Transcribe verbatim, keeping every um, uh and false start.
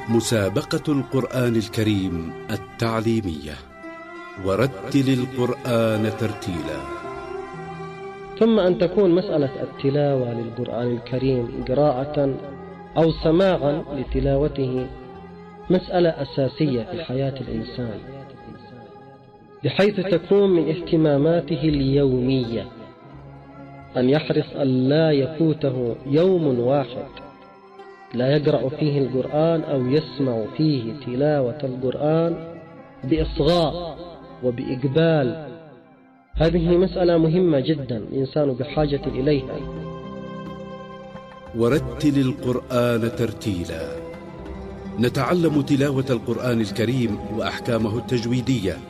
مسابقة القرآن الكريم التعليمية، ورتل القرآن ترتيلا. ثم أن تكون مسألة التلاوة للقرآن الكريم قراءة أو سماعا لتلاوته مسألة أساسية في حياة الإنسان، بحيث تكون من اهتماماته اليومية، أن يحرص أن لا يفوته يوم واحد لا يقرأ فيه القرآن أو يسمع فيه تلاوة القرآن بإصغاء وبإقبال. هذه مسألة مهمة جدا، الإنسان بحاجة إليها. ورتل القرآن ترتيلا، نتعلم تلاوة القرآن الكريم وأحكامه التجويدية